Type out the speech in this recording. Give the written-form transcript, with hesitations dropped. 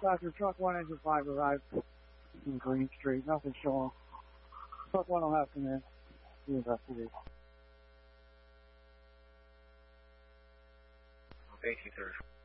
Dr. Truck 1 Engine 5 arrived in Green Street. Nothing showing. Truck 1 will have to come in to investigate. Thank you, sir.